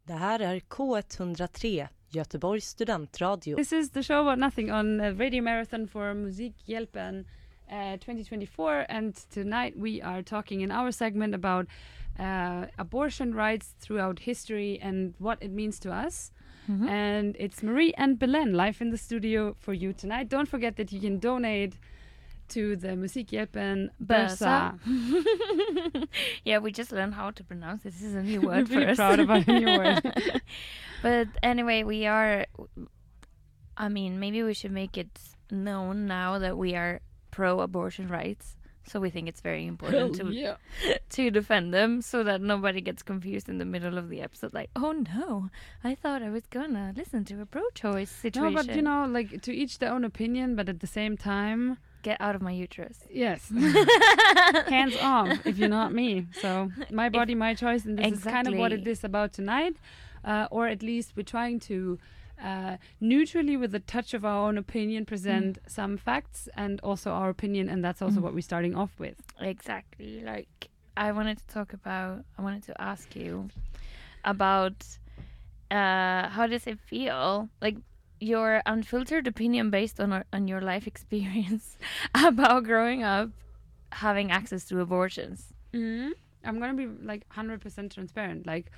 Det här är K103, Göteborgs studentradio. This is the show about nothing on Radio Marathon for Musikhjälpen 2024, and tonight we are talking in our segment about abortion rights throughout history and what it means to us. Mm-hmm. And it's Marie and Belen live in the studio for you tonight. Don't forget that you can donate to the Musikhjälpen Börsa. Yeah, we just learned how to pronounce this. This is a new word for really us. Proud about a new word. But anyway, we are, I mean, maybe we should make it known now that we are pro-abortion rights. So we think it's very important to defend them so that nobody gets confused in the middle of the episode. Like, oh no, I thought I was gonna listen to a pro-choice situation. No, but you know, like to each their own opinion, but at the same time... Get out of my uterus. Yes. Hands off, if you're not me. So my body, my choice, and this is kind of what it is about tonight. Or at least we're trying to neutrally, with a touch of our own opinion, present some facts and also our opinion, and that's also what we're starting off with. Exactly. Like, I wanted to ask you about how does it feel, like your unfiltered opinion based on your life experience about growing up having access to abortions. I'm gonna be like 100% transparent. Like,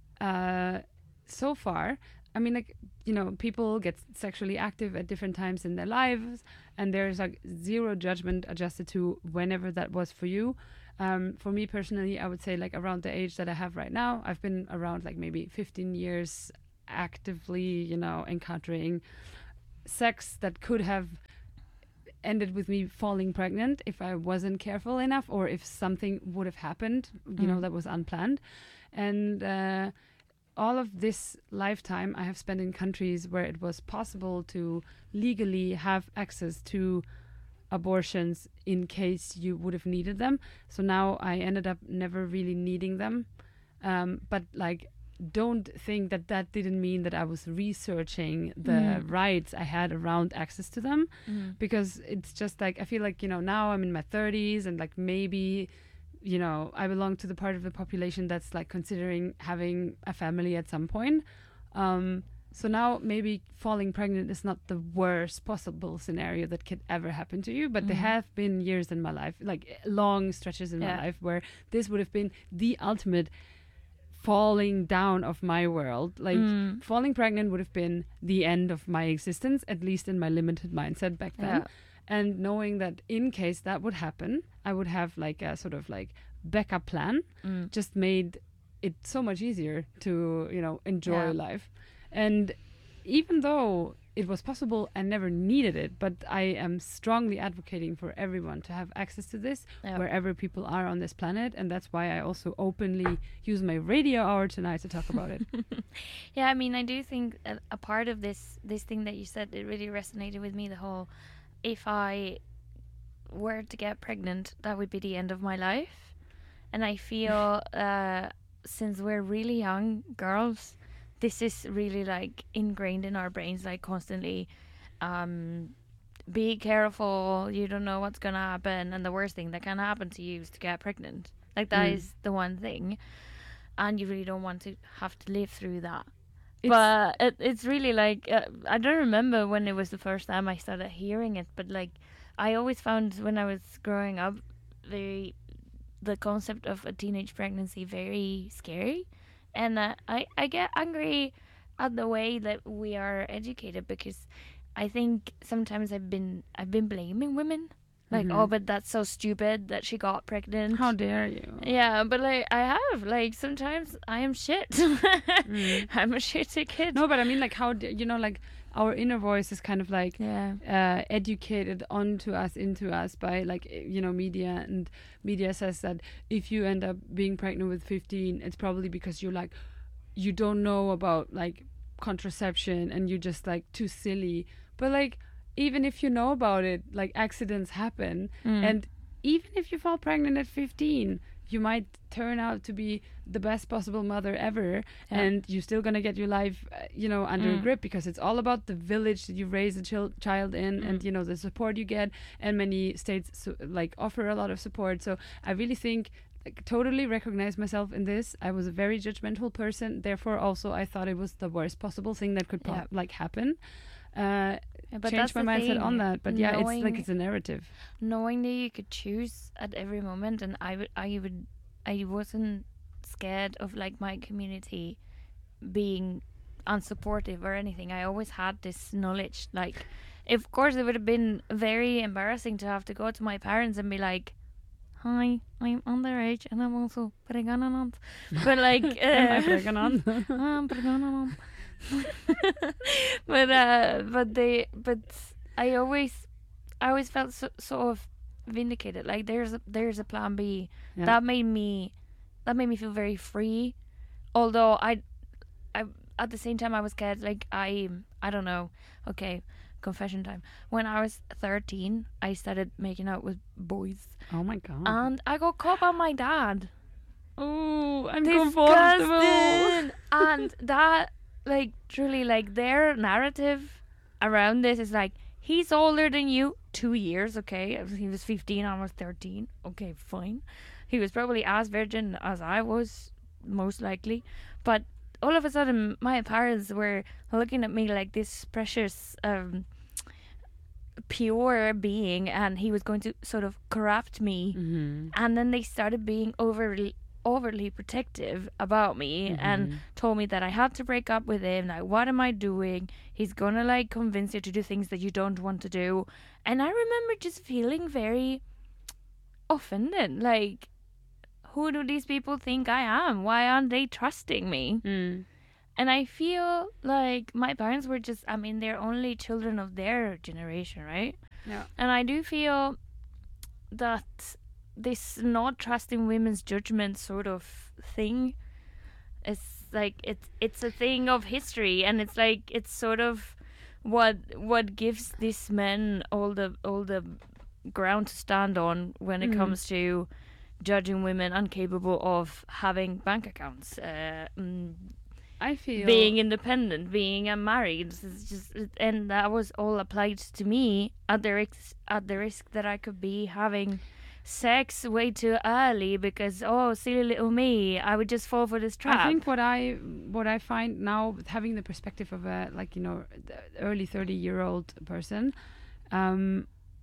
so far, I mean, like, you know, people get sexually active at different times in their lives, and there's like zero judgment adjusted to whenever that was for you. For me personally, I would say like around the age that I have right now, I've been around like maybe 15 years actively, you know, encountering sex that could have ended with me falling pregnant if I wasn't careful enough, or if something would have happened, you know, that was unplanned. And all of this lifetime I have spent in countries where it was possible to legally have access to abortions in case you would have needed them. So now I ended up never really needing them. But like, don't think that that didn't mean that I was researching the rights I had around access to them, because it's just like, I feel like, you know, now I'm in my 30s and like maybe, you know, I belong to the part of the population that's like considering having a family at some point. So now maybe falling pregnant is not the worst possible scenario that could ever happen to you, but there have been years in my life, like long stretches in my life, where this would have been the ultimate falling down of my world. Like falling pregnant would have been the end of my existence, at least in my limited mindset back then. And knowing that in case that would happen, I would have like a sort of like backup plan, just made it so much easier to, you know, enjoy life. And even though it was possible, I never needed it, but I am strongly advocating for everyone to have access to this wherever people are on this planet, and that's why I also openly use my radio hour tonight to talk about it. Yeah, I mean, I do think a part of this thing that you said, it really resonated with me, the whole, if I were to get pregnant, that would be the end of my life. And I feel since we're really young girls, this is really like ingrained in our brains, like constantly be careful, you don't know what's gonna happen, and the worst thing that can happen to you is to get pregnant. Like that is the one thing, and you really don't want to have to live through that. But it's really like I don't remember when it was the first time I started hearing it, but like I always found when I was growing up the concept of a teenage pregnancy very scary. And I get angry at the way that we are educated, because I think sometimes I've been blaming women, like, oh, but that's so stupid that she got pregnant. How dare you? Yeah, but like I have, like, sometimes I am shit. I'm a shitty kid. No, but I mean, like, how you know, like our inner voice is kind of like educated into us by, like, you know, media, and media says that if you end up being pregnant with 15, it's probably because you're like, you don't know about like contraception and you're just like too silly. But like, even if you know about it, like, accidents happen, and even if you fall pregnant at 15, you might turn out to be the best possible mother ever, and you're still gonna get your life, you know, under grip, because it's all about the village that you raise a child in, and you know, the support you get, and many states like offer a lot of support. So I really think totally recognize myself in this. I was a very judgmental person. Therefore, also I thought it was the worst possible thing that could happen. But Change that's my the mindset thing, on that. But yeah, it's like knowing- it's a narrative. knowing that you could choose at every moment, and I wasn't scared of like my community being unsupportive or anything. I always had this knowledge. Like, of course, it would have been very embarrassing to have to go to my parents and be like, "Hi, I'm underage and I'm also pregnant." But like, Am I pregnant? I'm pregnant. but I always felt sort of vindicated. Like there's a plan B. Yeah. That made me feel very free. Although I at the same time I was scared. Like I don't know. Okay, confession time. When I was 13, I started making out with boys, Oh my god. and I got caught by my dad. Oh, I'm comfortable. Disgusting. And that, like, truly, like, their narrative around this is like, he's older than you 2 years, okay? He was 15, I was 13. Okay, fine. He was probably as virgin as I was, most likely. But all of a sudden, my parents were looking at me like this precious, pure being, and he was going to sort of corrupt me. Mm-hmm. And then they started being overly protective about me and told me that I had to break up with him. Like, what am I doing? He's gonna like convince you to do things that you don't want to do. And I remember just feeling very offended. Like, who do these people think I am? Why aren't they trusting me? Mm. And I feel like my parents were just, I mean, they're only children of their generation, right? Yeah. And I do feel that this not trusting women's judgment sort of thing is like it's a thing of history, and it's like it's sort of what gives these men all the ground to stand on when it comes to judging women incapable of having bank accounts, I feel being independent, being unmarried. It's just, and that was all applied to me at the risk that I could be having sex way too early because silly little me, I would just fall for this trap. I think what I find now, having the perspective of a the early 30-year-old person, I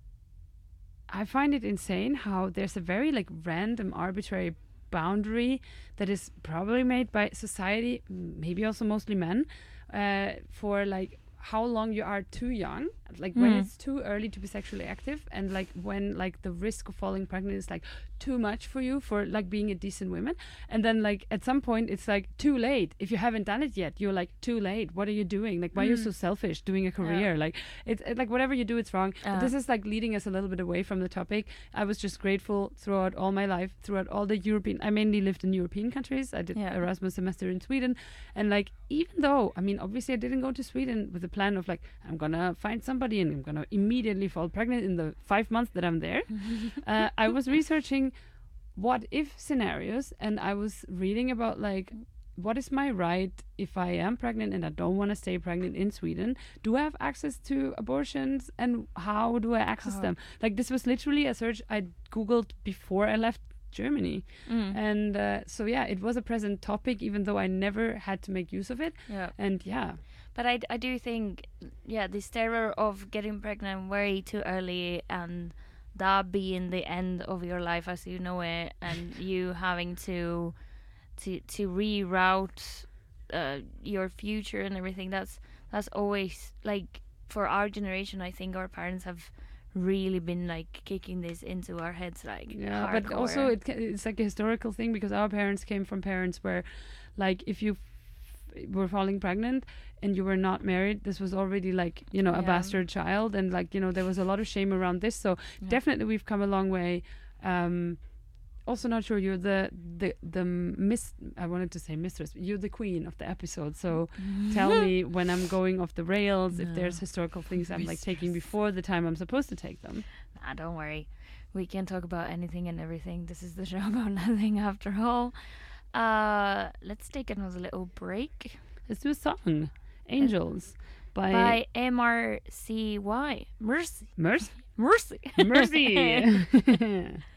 find it insane how there's a very like random arbitrary boundary that is probably made by society, maybe also mostly men, for like how long you are too young, like when it's too early to be sexually active, and like when like the risk of falling pregnant is like too much for you for like being a decent woman. And then like at some point it's like too late. If you haven't done it yet, you're like too late. What are you doing? Like, why are you so selfish doing a career? Like it's like whatever you do, it's wrong. But this is like leading us a little bit away from the topic. I was just grateful throughout all my life, throughout all the I mainly lived in European countries. I did Erasmus semester in Sweden, and like even though, I mean, obviously I didn't go to Sweden with the plan of like I'm gonna find somebody and I'm gonna immediately fall pregnant in the 5 months that I'm there. I was researching what if scenarios, and I was reading about like what is my right if I am pregnant and I don't want to stay pregnant in Sweden? Do I have access to abortions, and how do I access them? Like this was literally a search I googled before I left Germany. And so yeah, it was a present topic even though I never had to make use of it. And but I do think this terror of getting pregnant way too early and that being the end of your life as you know it, and you having to reroute your future and everything, that's always like, for our generation, I think our parents have really been like kicking this into our heads, like hardcore. But also it's like a historical thing, because our parents came from parents where like if you were falling pregnant and you were not married, this was already like a bastard child, and like there was a lot of shame around this. So definitely we've come a long way. Also not sure, you're the miss, I wanted to say mistress, you're the queen of the episode, so tell me when I'm going off the rails, if there's historical things I'm like taking before the time I'm supposed to take them. Nah, don't worry, we can talk about anything and everything. This is the show about nothing after all. Let's take another little break. Let's do a song, Angels by MRCY. Mercy. Mercy. Mercy. Mercy.